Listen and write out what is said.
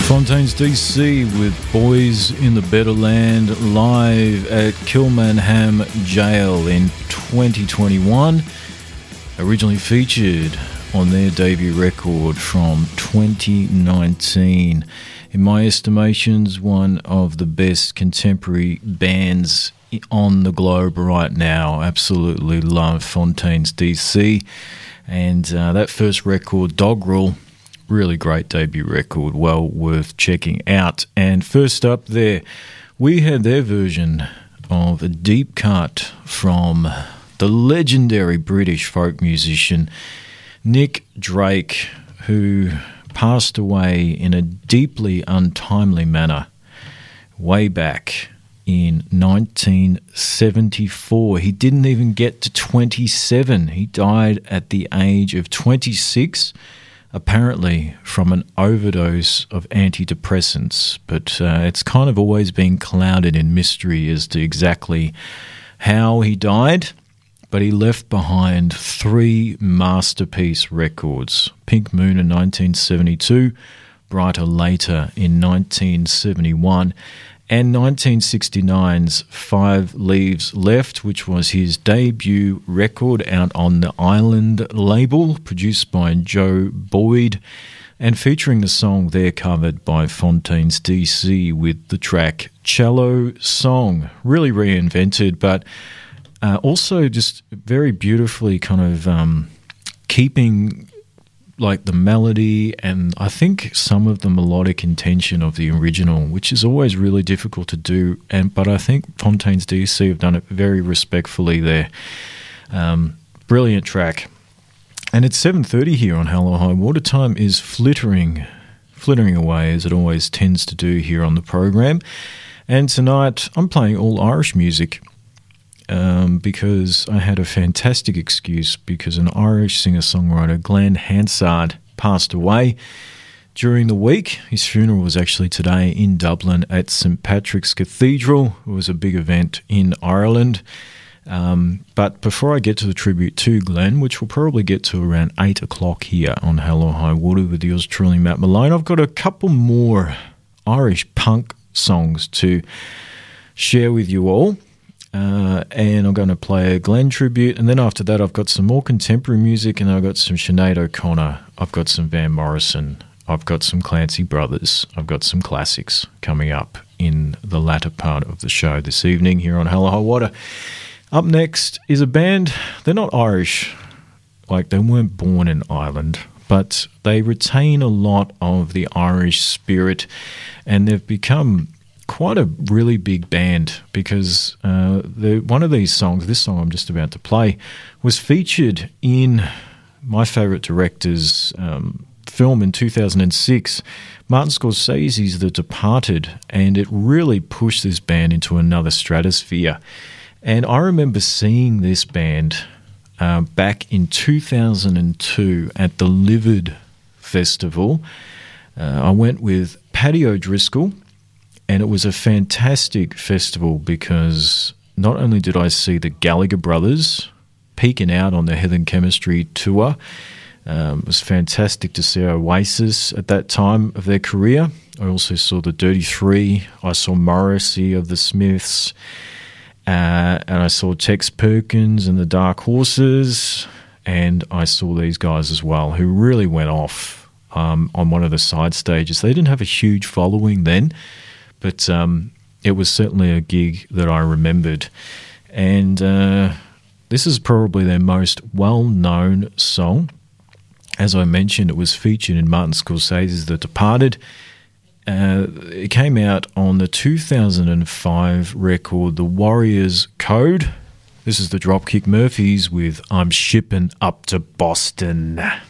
Fontaines DC with Boys in the Better Land live at Kilmainham Jail in 2021. Originally featured on their debut record from 2019. In my estimations, one of the best contemporary bands on the globe right now. Absolutely love Fontaines DC. And that first record, Dogrel, really great debut record, well worth checking out. And first up there, we had their version of a deep cut from the legendary British folk musician Nick Drake, who passed away in a deeply untimely manner way back in 1974. He didn't even get to 27. He died at the age of 26, apparently from an overdose of antidepressants. But it's kind of always been clouded in mystery as to exactly how he died. But he left behind 3 masterpiece records: Pink Moon in 1972, Brighter Later in 1971, and 1969's 5 Leaves Left, which was his debut record out on the Island label, produced by Joe Boyd, and featuring the song there covered by Fontaines DC with the track Cello Song. Really reinvented, but also just very beautifully kind of keeping like the melody and I think some of the melodic intention of the original, which is always really difficult to do. But I think Fontaines DC have done it very respectfully there. Brilliant track. And it's 7:30 here on Hello High Water. Time is flittering away as it always tends to do here on the program. And tonight I'm playing all Irish music. Because I had a fantastic excuse because an Irish singer-songwriter, Glenn Hansard, passed away during the week. His funeral was actually today in Dublin at St Patrick's Cathedral. It was a big event in Ireland. But before I get to the tribute to Glenn, which we'll probably get to around 8 o'clock here on Hello High Water with yours truly, Matt Malone, I've got a couple more Irish punk songs to share with you all. And I'm going to play a Glenn tribute, and then after that I've got some more contemporary music, and I've got some Sinead O'Connor, I've got some Van Morrison, I've got some Clancy Brothers, I've got some classics coming up in the latter part of the show this evening here on Hello High Water. Up next is a band. They're not Irish, like they weren't born in Ireland, but they retain a lot of the Irish spirit, and they've become quite a really big band because one of these songs, this song I'm just about to play, was featured in my favourite director's film in 2006, Martin Scorsese's The Departed, and it really pushed this band into another stratosphere. And I remember seeing this band back in 2002 at the Livid Festival. I went with Paddy O'Driscoll, and it was a fantastic festival because not only did I see the Gallagher brothers peeking out on the Heathen Chemistry tour, it was fantastic to see Oasis at that time of their career. I also saw the Dirty Three, I saw Morrissey of the Smiths, and I saw Tex Perkins and the Dark Horses, and I saw these guys as well who really went off on one of the side stages. They didn't have a huge following then, but it was certainly a gig that I remembered. And this is probably their most well-known song. As I mentioned, it was featured in Martin Scorsese's The Departed. It came out on the 2005 record, The Warriors Code. This is the Dropkick Murphys with I'm Shipping Up to Boston.